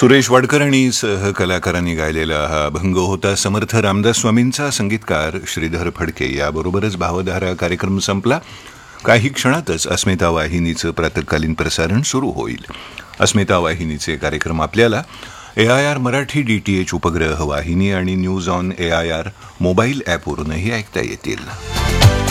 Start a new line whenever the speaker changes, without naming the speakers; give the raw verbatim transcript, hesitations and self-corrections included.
सुरेश वाडकर आणि सहकलाकारांनी गायलेला हा अभंग होता समर्थ रामदास स्वामींचा. संगीतकार श्रीधर फडके. याबरोबरच भावधारा कार्यक्रम संपला. काही क्षणातच अस्मिता वाहिनीचं प्रातःकालीन प्रसारण सुरू होईल. अस्मिता वाहिनीचे कार्यक्रम आपल्याला ए I R Marathi D T H उपग्रह वाहिनी आणि news on A I R mobile ॲपवरूनही ऐकता येतील.